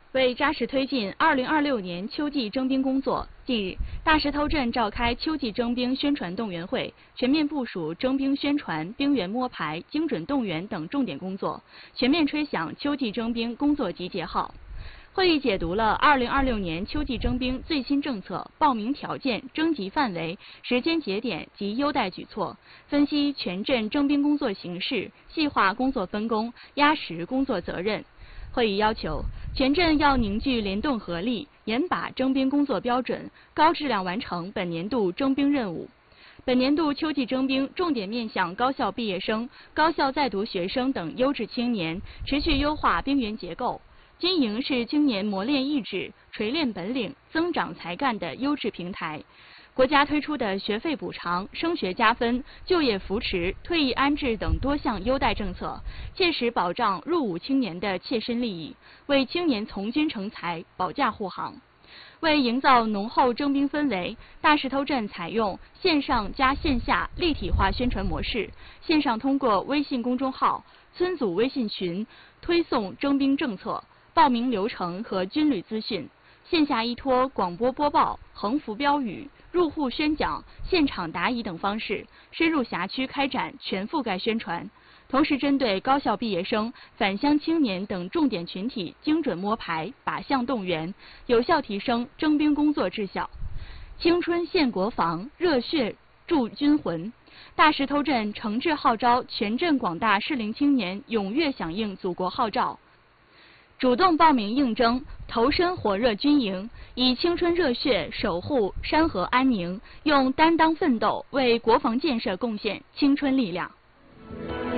为扎实推进2026年秋季征兵工作，近日，大石头镇召开秋季征兵宣传动员会，全面部署征兵宣传、兵员摸排、精准动员等重点工作，全面吹响秋季征兵工作集结号。会议解读了2026年秋季征兵最新政策、报名条件、征集范围、时间节点及优待举措，分析全镇征兵工作形势，细化工作分工，压实工作责任。会议要求，全镇要凝聚联动合力，严把征兵工作标准，高质量完成本年度征兵任务。本年度秋季征兵重点面向高校毕业生、高校在读学生等优质青年，持续优化兵员结构。军营是青年磨练意志、锤炼本领、增长才干的优质平台。国家推出的学费补偿、升学加分、就业扶持、退役安置等多项优待政策，切实保障入伍青年的切身利益，为青年从军成才保驾护航。为营造浓厚征兵氛围，大石头镇采用线上加线下立体化宣传模式，线上通过微信公众号、村组微信群推送征兵政策、报名流程和军旅资讯；线下依托广播播报、横幅标语、入户宣讲、现场答疑等方式，深入辖区开展全覆盖宣传。同时，针对高校毕业生、返乡青年等重点群体精准摸排、靶向动员，有效提升征兵工作质效。青春献国防，热血铸军魂。大石头镇诚挚号召全镇广大适龄青年踊跃响应祖国号召，主动报名应征，投身火热军营，以青春热血守护山河安宁，用担当奋斗为国防建设贡献青春力量。